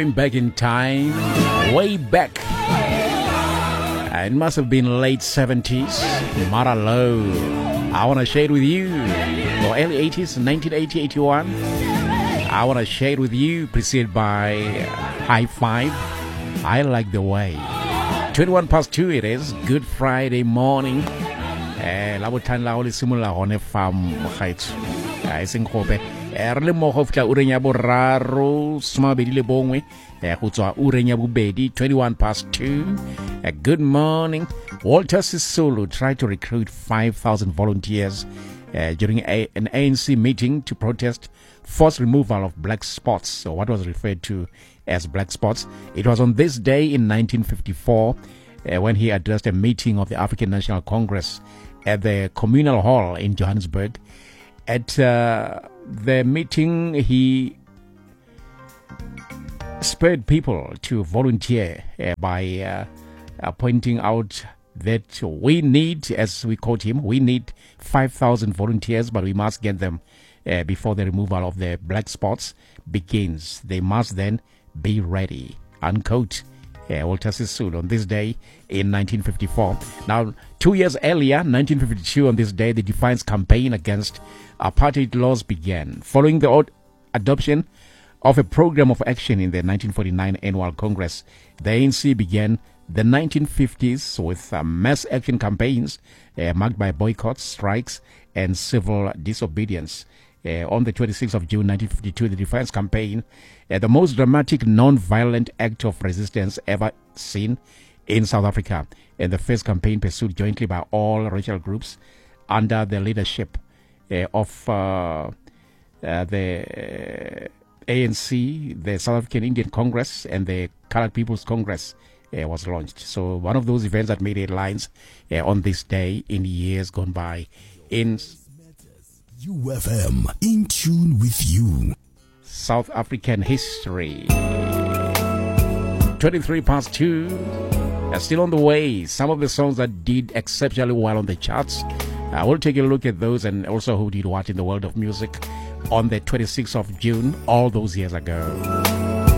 Going back in time, way back. It must have been late 70s. Mara Low. I want to share it with you. Or early 80s, 1980, 81. I want to share it with you. Preceded by High Five. I like the way. 21 past 2 it is. Good Friday morning. La botlhano la go le simolola gone fa mogaetso a seng gope re le mo go fitla ureng ya boraro somabedi le bongwe go tswa ureng ya bobedi 21 past 2. Good morning. Walter Sisulu tried to recruit 5,000 volunteers during an ANC meeting to protest forced removal of black spots, or what was referred to as black spots. It was on this day in 1954 when he addressed a meeting of the African National Congress at the Communal Hall in Johannesburg. At the meeting, he spurred people to volunteer by pointing out that we need, as we quote him, we need 5,000 volunteers, but we must get them before the removal of the black spots begins. They must then be ready, unquote. Walter Sisulu on this day in 1954. Now, 2 years earlier, 1952, on this day, the Defiance campaign against apartheid laws began. Following the adoption of a program of action in the 1949 Annual Congress, the ANC began the 1950s with mass action campaigns marked by boycotts, strikes, and civil disobedience. On the 26th of June 1952, the Defiance campaign, the most dramatic non-violent act of resistance ever seen in South Africa, and the first campaign pursued jointly by all racial groups under the leadership of the ANC, the South African Indian Congress, and the Colored People's Congress was launched. So one of those events that made headlines on this day in years gone by in UFM, in tune with you. South African history. 23 past 2. Still on the way. Some of the songs that did exceptionally well on the charts. We'll take a look at those and also who did what in the world of music on the 26th of June, all those years ago.